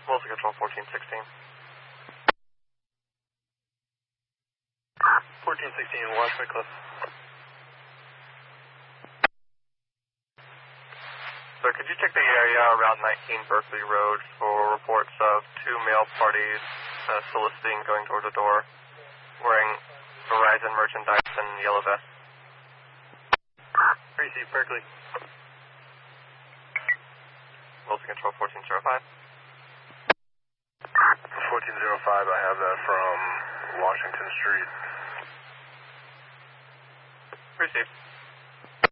Wilson Control 1416. 1416, watch my cliff. So could you check the area around 19 Berkeley Road for reports of two male parties soliciting going door to door, wearing Verizon merchandise and yellow vests? Receive Berkeley. Wilson Control 1405. 1405, I have that from Washington Street. Received.